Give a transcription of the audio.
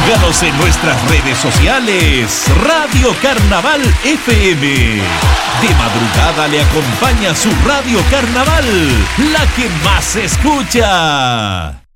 Síganos en nuestras redes sociales. Radio Carnaval FM. De madrugada le acompaña su Radio Carnaval, la que más se escucha.